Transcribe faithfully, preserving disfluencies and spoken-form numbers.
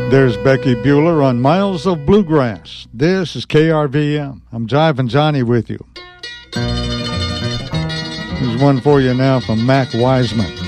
There's Becky Bueller on Miles of Bluegrass. This is K R V M. I'm Jivin' Johnny with you. Here's one for you now from Mac Wiseman.